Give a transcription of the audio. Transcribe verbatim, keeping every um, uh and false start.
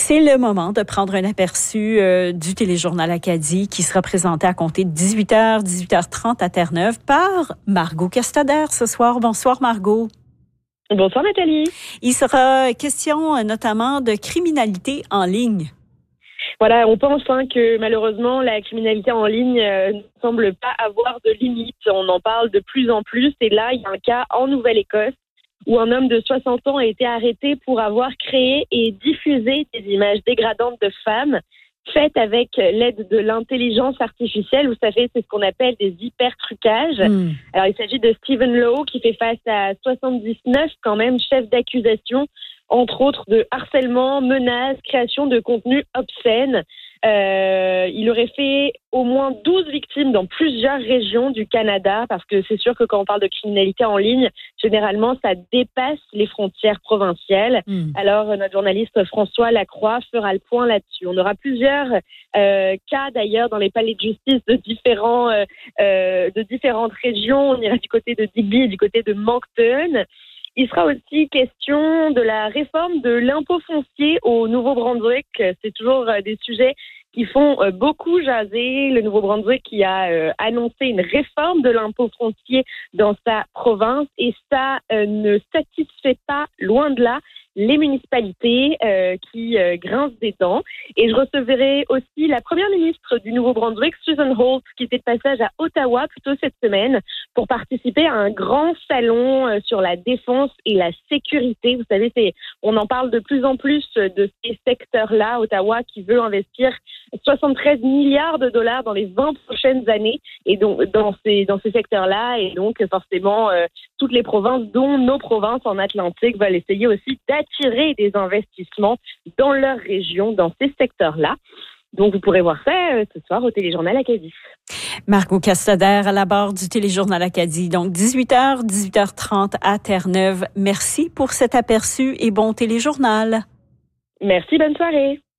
C'est le moment de prendre un aperçu euh, du Téléjournal Acadie qui sera présenté à compter de dix-huit heures, dix-huit heures trente à Terre-Neuve par Margot Castader ce soir. Bonsoir Margot. Bonsoir Nathalie. Il sera question euh, notamment de criminalité en ligne. Voilà, on pense hein, que malheureusement la criminalité en ligne euh, ne semble pas avoir de limite. On en parle de plus en plus et là il y a un cas en Nouvelle-Écosse où un homme de soixante ans a été arrêté pour avoir créé et diffusé des images dégradantes de femmes faites avec l'aide de l'intelligence artificielle. Vous savez, c'est ce qu'on appelle des hyper-trucages. Mmh. Alors, il s'agit de Stephen Lowe qui fait face à soixante-dix-neuf quand même chefs d'accusation, entre autres de harcèlement, menaces, création de contenu obscène. Euh, il aurait fait au moins douze victimes dans plusieurs régions du Canada, parce que c'est sûr que quand on parle de criminalité en ligne, généralement, ça dépasse les frontières provinciales. Mmh. Alors, notre journaliste François Lacroix fera le point là-dessus. On aura plusieurs euh, cas, d'ailleurs, dans les palais de justice de, différents, euh, euh, de différentes régions. On ira du côté de Digby et du côté de Moncton. Il sera aussi question de la réforme de l'impôt foncier au Nouveau-Brunswick. C'est toujours des sujets qui font beaucoup jaser. Le Nouveau-Brunswick qui a annoncé une réforme de l'impôt foncier dans sa province et ça ne satisfait pas, loin de là, les municipalités euh, qui euh, grincent des dents. Et je recevrai aussi la première ministre du Nouveau-Brunswick, Susan Holt, qui était de passage à Ottawa plus tôt cette semaine pour participer à un grand salon euh, sur la défense et la sécurité. Vous savez, c'est, on en parle de plus en plus de ces secteurs-là. Ottawa qui veut investir soixante-treize milliards de dollars dans les vingt prochaines années et donc dans ces, dans ces secteurs-là. Et donc, forcément, euh, toutes les provinces, dont nos provinces en Atlantique, veulent essayer aussi d'attirer des investissements dans leur région, dans ces secteurs-là. Donc, vous pourrez voir ça euh, ce soir au Téléjournal Acadie. Margot Castader à la barre du Téléjournal Acadie. Donc, dix-huit heures, dix-huit heures trente à Terre-Neuve. Merci pour cet aperçu et bon téléjournal. Merci, bonne soirée.